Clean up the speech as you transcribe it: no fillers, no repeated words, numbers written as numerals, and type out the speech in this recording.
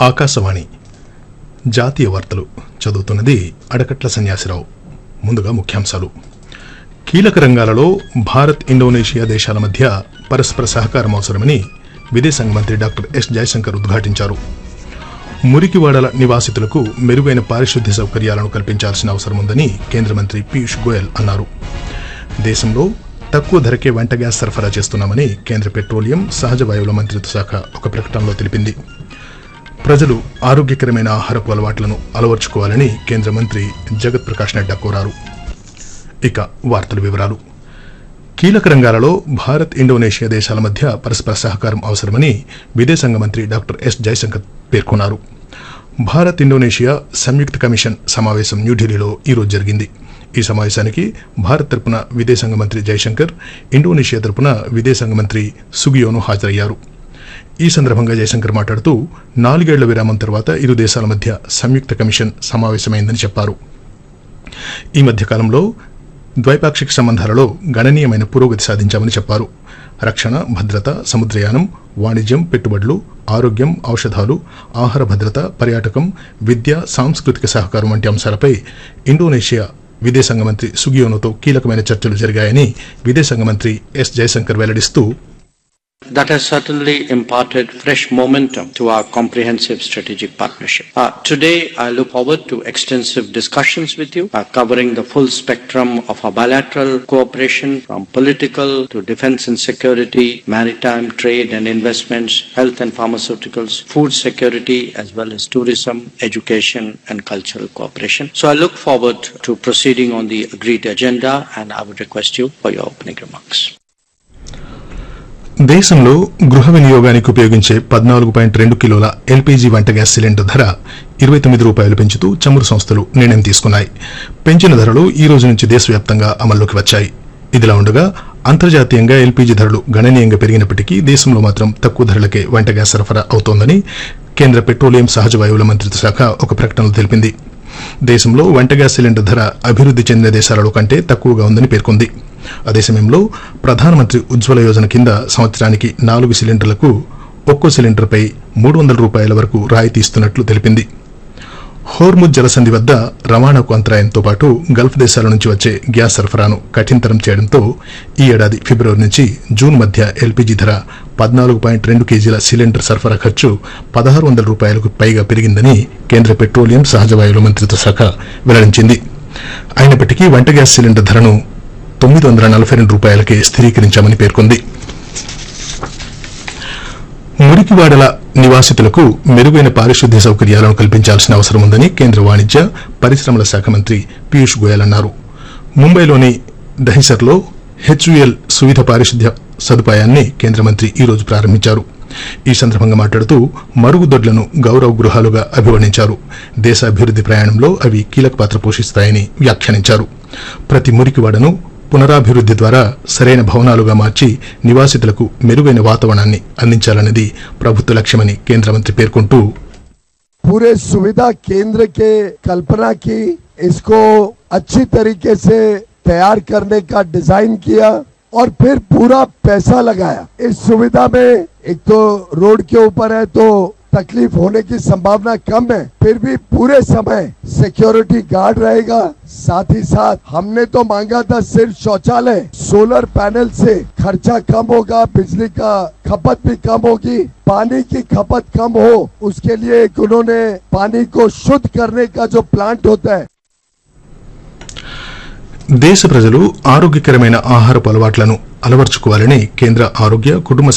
ఆకాశవాణి జాతీయ వార్తలు చదువుతున్నది అడకట్ల సన్యాసిరావు. ముందుగా ముఖ్యాంశాలు. కీలక రంగాలలో భారత్ ఇండోనేషియా దేశాల మధ్య పరస్పర సహకారం అవసరమని విదేశాంగ మంత్రి డాక్టర్ ఎస్ జయశంకర్ ఉద్ఘాటించారు. మురికివాడల నివాసితులకు మెరుగైన పారిశుద్ధ్య సౌకర్యాలను కల్పించాల్సిన అవసరం ఉందని కేంద్ర మంత్రి పీయూష్ గోయల్ అన్నారు. దేశంలో తక్కువ ధరకే వంట గ్యాస్ సరఫరా చేస్తున్నామని కేంద్ర పెట్రోలియం, సహజ వాయువుల మంత్రిత్వ శాఖ ఒక ప్రకటనలో తెలిపింది. ప్రజలు ఆరోగ్యకరమైన ఆహారపు అలవాట్లను అలవర్చుకోవాలని కేంద్ర మంత్రి జగత్ ప్రకాష్ నడ్డా కోరారు. ఇక వార్తల వివరాలు. కీలక రంగాలలో భారత్ ఇండోనేషియా దేశాల మధ్య పరస్పర సహకారం అవసరమని విదేశాంగ మంత్రి డాక్టర్ ఎస్ జయశంకర్ పేర్కొన్నారు. భారత్ ఇండోనేషియా సంయుక్త కమిషన్ సమావేశం న్యూఢిల్లీలో ఈరోజు జరిగింది. ఈ సమావేశానికి భారత్ తరపున విదేశాంగ మంత్రి జయశంకర్, ఇండోనేషియా తరపున విదేశాంగ మంత్రి సుగియోనో హాజరయ్యారు. ఈ సందర్భంగా జయశంకర్ మాట్లాడుతూ 4 ఏళ్ల విరామం తర్వాత ఇరు దేశాల మధ్య సంయుక్త కమిషన్ సమావేశమైందని చెప్పారు. ఈ మధ్యకాలంలో ద్వైపాక్షిక సంబంధాలలో గణనీయమైన పురోగతి సాధించామని చెప్పారు. రక్షణ, భద్రత, సముద్రయానం, వాణిజ్యం, పెట్టుబడులు, ఆరోగ్యం, ఔషధాలు, ఆహార భద్రత, పర్యాటకం, విద్య, సాంస్కృతిక సహకారం వంటి అంశాలపై ఇండోనేషియా విదేశాంగ మంత్రి సుగియోనోతో కీలకమైన చర్చలు జరిగాయని విదేశాంగ మంత్రి yes Jayashankar వెల్లడిస్తూ, That has certainly imparted fresh momentum to our comprehensive strategic partnership. Today, I look forward to extensive discussions with you, covering the full spectrum of our bilateral cooperation, from political to defense and security, maritime, trade and investments, health and pharmaceuticals, food security, as well as tourism, education and cultural cooperation. So I look forward to proceeding on the agreed agenda, and I would request you for your opening remarks. దేశంలో గృహ వినియోగానికి ఉపయోగించే 14.2 కిలోల LPG వంట gas cylinder ధర 29 రూపాయలు పెంచుతూ చమురు సంస్థలు నిర్ణయం తీసుకున్నాయి. పెంచిన ధరలు ఈ రోజు నుంచి దేశవ్యాప్తంగా అమల్లోకి వచ్చాయి. ఇదిలా ఉండగా అంతర్జాతీయంగా ఎల్పీజీ ధరలు గణనీయంగా పెరిగినప్పటికీ దేశంలో మాత్రం తక్కువ ధరలకే వంట గ్యాస్ సరఫరా అవుతోందని కేంద్ర పెట్రోలియం, సహజ వాయువుల మంత్రిత్వ శాఖ ఒక ప్రకటనలో తెలిపింది. దేశంలో వంట గ్యాస్ సిలిండర్ ధర అభివృద్ధి చెందిన దేశాలలో కంటే తక్కువగా ఉందని పేర్కొంది. అదే సమయంలో ప్రధానమంత్రి ఉజ్వల యోజన కింద సంవత్సరానికి 4 సిలిండర్లకు ఒక్కో సిలిండర్పై 300 రూపాయల వరకు రాయితీ ఇస్తున్నట్లు తెలిపింది. హోర్ముజ్ జలసంధి వద్ద రవాణాకు అంతరాయంతో పాటు గల్ఫ్ దేశాల నుంచి వచ్చే గ్యాస్ సరఫరాను కఠినతరం చేయడంతో ఈ ఏడాది ఫిబ్రవరి నుంచి జూన్ మధ్య ఎల్పీజీ ధర 14.2 కేజీల సిలిండర్ సరఫరా ఖర్చు 1600 రూపాయలకు పైగా పెరిగిందని కేంద్ర పెట్రోలియం, సహజ వాయువుల మంత్రిత్వ శాఖ వెల్లడించింది. అయినప్పటికీ వంట గ్యాస్ సిలిండర్ ధరను 942 రూపాయలకే స్థిరీకరించామని పేర్కొంది. మురికివాడల నివాసితులకు మెరుగైన పారిశుద్ధ్య సౌకర్యాలను కల్పించాల్సిన అవసరం ఉందని కేంద్ర వాణిజ్య, పరిశ్రమల శాఖ మంత్రి పీయూష్ గోయల్ అన్నారు. ముంబైలోని దహిసర్లో హెచ్యుఎల్ సువిధ పారిశుద్ధ్య సదుపాయాన్ని కేంద్ర మంత్రి ఈ రోజు ప్రారంభించారు. ఈ సందర్భంగా మాట్లాడుతూ మరుగుదొడ్లను గౌరవ గృహాలుగా అభివర్ణించారు. దేశ అభివృద్ధి ప్రయాణంలో అవి కీలక పాత్ర పోషిస్తాయని వ్యాఖ్యానించారు. ప్రతి మురికివాడను పునరాభివృద్ధి ద్వారా సరైన భవనాలుగా మార్చి నివాసితులకు మెరుగైన వాతావరణాన్ని అందించాలన్నది ప్రభుత్వ లక్ష్యమని కేంద్ర మంత్రి పేర్కొంటూ, पूरे सुविधा केंद्र के कल्पना की, इसको अच्छी तरीके से तैयार करने का डिजाइन किया और फिर पूरा पैसा लगाया. इस सुविधा में एक तो रोड के ऊपर है तो तकलीफ होने की संभावना कम है, फिर भी पूरे समय सिक्योरिटी गार्ड रहेगा. साथ ही साथ हमने तो मांगा था सिर्फ शौचालय, सोलर पैनल से खर्चा कम होगा, बिजली का खपत भी कम होगी, पानी की खपत कम हो, उसके लिए उन्होंने पानी को शुद्ध करने का जो प्लांट होता है. దేశ ప్రజలు ఆరోగ్యకరమైన ఆహారపు అలవాట్లను అలవర్చుకోవాలని కేంద్ర ఆరోగ్య, కుటుంబ